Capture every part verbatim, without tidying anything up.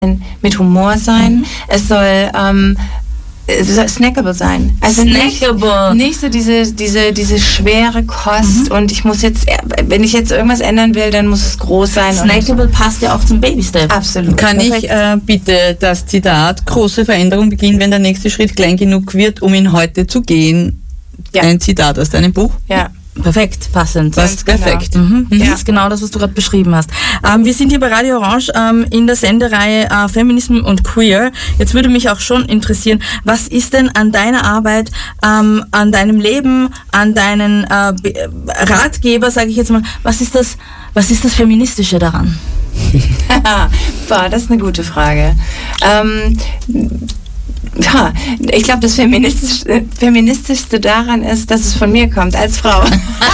mit Humor sein. Mhm. Es soll ähm, es soll snackable sein. Also snackable. Nicht, nicht so diese, diese, diese schwere Kost mhm. und ich muss jetzt, wenn ich jetzt irgendwas ändern will, dann muss es groß sein. Snackable und passt ja auch zum Baby-Step. Absolut. Kann Perfekt. ich äh, bitte das Zitat, große Veränderung beginnt, wenn der nächste Schritt klein genug wird, um ihn heute zu gehen? Ja. Ein Zitat aus deinem Buch? Ja. Perfekt, passend. Das ist perfekt. Genau. Mhm. Das ja. ist genau das, was du gerade beschrieben hast. Ähm, wir sind hier bei Radio Orange ähm, in der Sendereihe äh, Feminism und Queer. Jetzt würde mich auch schon interessieren, was ist denn an deiner Arbeit, ähm, an deinem Leben, an deinen äh, Ratgeber, sage ich jetzt mal, was ist das, was ist das Feministische daran? Boah, das ist eine gute Frage. Ähm, Ja, ich glaube, das Feministisch, Feministischste daran ist, dass es von mir kommt, als Frau.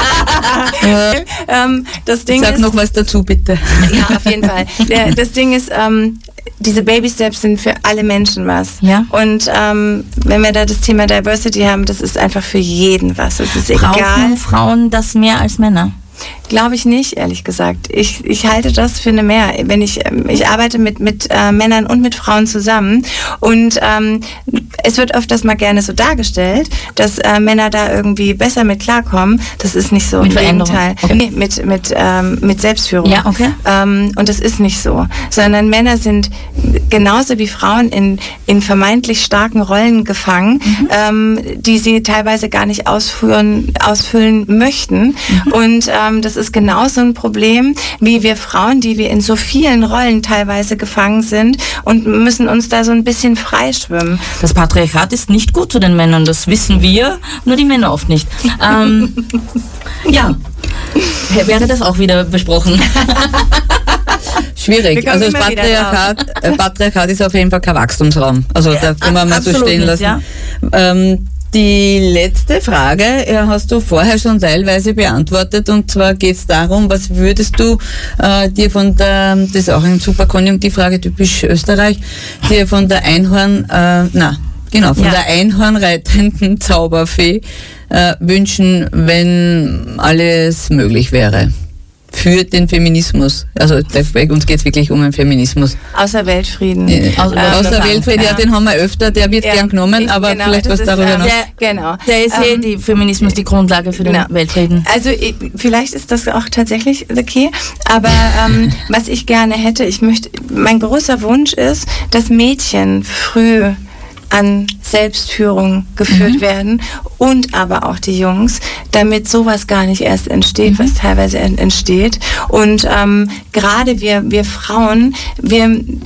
ähm, das Ding Sag ist, noch was dazu, bitte. Ja, auf jeden Fall. Der, das Ding ist, ähm, diese Baby-Steps sind für alle Menschen was. Ja. Und ähm, wenn wir da das Thema Diversity haben, das ist einfach für jeden was. Es ist egal. Brauchen Frauen das mehr als Männer? Glaube ich nicht, ehrlich gesagt. Ich, ich halte das für eine Mehr. Wenn ich, ich arbeite mit, mit äh, Männern und mit Frauen zusammen und ähm, es wird öfters mal gerne so dargestellt, dass äh, Männer da irgendwie besser mit klarkommen. Das ist nicht so. Mit Im Veränderung. Gegenteil. Okay. Nee, mit, mit, ähm, mit Selbstführung. Ja, okay. Ähm, und das ist nicht so. Sondern Männer sind genauso wie Frauen in, in vermeintlich starken Rollen gefangen, mhm. ähm, die sie teilweise gar nicht ausführen, ausfüllen möchten. Mhm. Und ähm, das ist genauso ein Problem wie wir Frauen, die wir in so vielen Rollen teilweise gefangen sind und müssen uns da so ein bisschen freischwimmen. Das Patriarchat ist nicht gut zu den Männern, das wissen wir, nur die Männer oft nicht. Ähm, ja, wäre das auch wieder besprochen. Schwierig. Also das Patriarchat, äh, Patriarchat ist auf jeden Fall kein Wachstumsraum. Also ja, da können wir mal so stehen lassen. Nicht, ja. ähm, Die letzte Frage hast du vorher schon teilweise beantwortet und zwar geht es darum, was würdest du äh, dir von der, das ist auch eine super Konjunktivfrage, typisch Österreich, dir von der Einhorn, äh, na, genau, von ja. der Einhornreitenden Zauberfee äh, wünschen, wenn alles möglich wäre? Für den Feminismus. Also bei uns geht es wirklich um den Feminismus. Außer Weltfrieden. Ja, außer ähm, außer Weltfrieden, ja, den haben wir öfter, der wird ja, gern genommen, ich, aber genau, vielleicht was darüber ist, noch. Der, genau. Der ist ähm, eh die Feminismus die Grundlage für den genau. Weltfrieden. Also ich, vielleicht ist das auch tatsächlich okay, aber ähm, was ich gerne hätte, ich möchte, mein großer Wunsch ist, dass Mädchen früh an Selbstführung geführt mhm. werden und aber auch die Jungs, damit sowas gar nicht erst entsteht, mhm. was teilweise entsteht. Und ähm, gerade wir, wir Frauen, wir, mhm.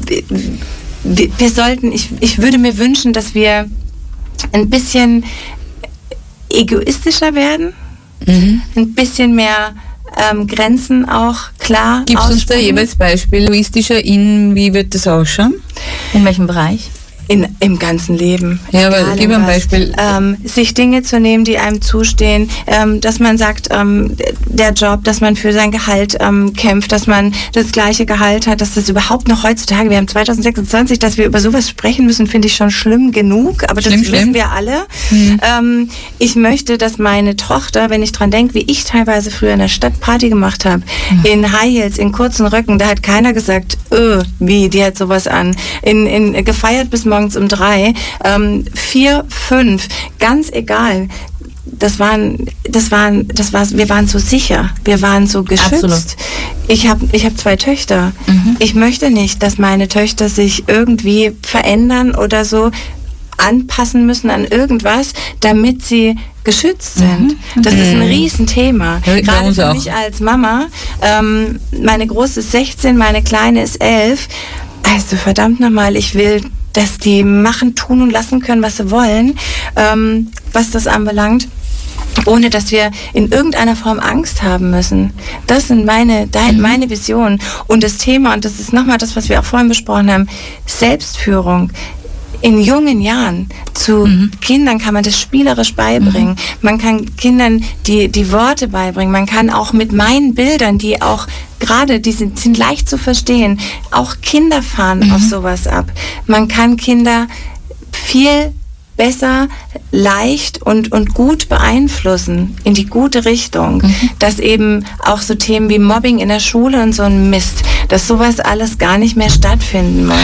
wir, wir sollten, ich, ich würde mir wünschen, dass wir ein bisschen egoistischer werden, mhm. ein bisschen mehr ähm, Grenzen auch klar Gibst du uns da jeweils Beispiel egoistischer in, wie wird das ausschauen? In welchem Bereich? In, Im ganzen Leben. Ja, aber gib ein Beispiel. Ähm, sich Dinge zu nehmen, die einem zustehen, ähm, dass man sagt, ähm, der Job, dass man für sein Gehalt ähm, kämpft, dass man das gleiche Gehalt hat, dass das überhaupt noch heutzutage, wir haben zwanzig sechsundzwanzig, dass wir über sowas sprechen müssen, finde ich schon schlimm genug, aber das schlimm, wissen schlimm. wir alle. Mhm. Ähm, ich möchte, dass meine Tochter, wenn ich dran denke, wie ich teilweise früher in der Stadt Party gemacht habe, mhm. in High Heels, in kurzen Röcken, da hat keiner gesagt, öh, wie, die hat sowas an. In, in gefeiert bis morgens um drei, ähm, vier, fünf, ganz egal. Das waren, das waren, das war, wir waren so sicher, wir waren so geschützt. Absolut. Ich habe, ich habe zwei Töchter. Mhm. Ich möchte nicht, dass meine Töchter sich irgendwie verändern oder so anpassen müssen an irgendwas, damit sie geschützt sind. Mhm. Das ist ein Riesenthema. Ja, gerade für mich als Mama. Ähm, meine Große ist sechzehn, meine Kleine ist elf. Also verdammt nochmal, ich will, dass die machen, tun und lassen können, was sie wollen, ähm, was das anbelangt, ohne dass wir in irgendeiner Form Angst haben müssen. Das sind meine, dein, meine Visionen. Und das Thema, und das ist nochmal das, was wir auch vorhin besprochen haben, Selbstführung. In jungen Jahren zu mhm. Kindern kann man das spielerisch beibringen. Mhm. Man kann Kindern die, die Worte beibringen. Man kann auch mit meinen Bildern, die auch gerade, die sind, sind leicht zu verstehen, auch Kinder fahren mhm. auf sowas ab. Man kann Kinder viel besser, leicht und, und gut beeinflussen in die gute Richtung, mhm. dass eben auch so Themen wie Mobbing in der Schule und so ein Mist, dass sowas alles gar nicht mehr stattfinden muss.